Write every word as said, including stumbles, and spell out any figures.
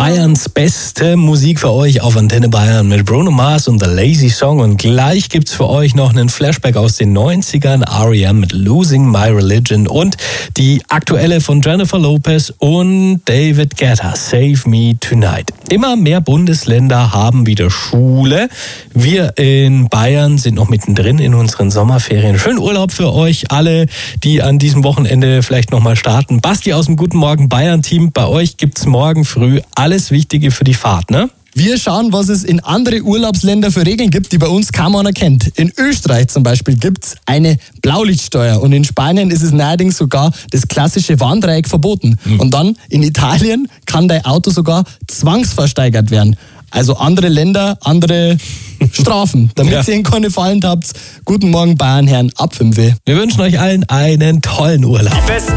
Bayerns beste Musik für euch auf Antenne Bayern mit Bruno Mars und The Lazy Song. Und gleich gibt's für euch noch einen Flashback aus den neunzigern, R E M mit Losing My Religion und die aktuelle von Jennifer Lopez und David Guetta, Save Me Tonight. Immer mehr Bundesländer haben wieder Schule. Wir in Bayern sind noch mittendrin in unseren Sommerferien. Schönen Urlaub für euch alle, die an diesem Wochenende vielleicht nochmal starten. Basti aus dem Guten Morgen Bayern Team, bei euch gibt's morgen früh alles Wichtige für die Fahrt, ne? Wir schauen, was es in andere Urlaubsländer für Regeln gibt, die bei uns kaum einer kennt. In Österreich zum Beispiel gibt's eine Blaulichtsteuer und in Spanien ist es neuerdings sogar das klassische Warndreieck verboten. Mhm. Und dann in Italien kann dein Auto sogar zwangsversteigert werden. Also andere Länder, andere Strafen, damit ja. ihr in keine Fallen habt. Guten Morgen Bayern, Herren, ab fünf. Wir wünschen euch allen einen tollen Urlaub.